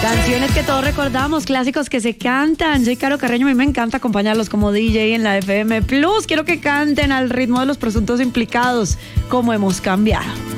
Canciones que todos recordamos, clásicos que se cantan. Soy Caro Carreño, a mí me encanta acompañarlos como DJ en la FM Plus. Quiero que canten al ritmo de los presuntos implicados, como hemos cambiado.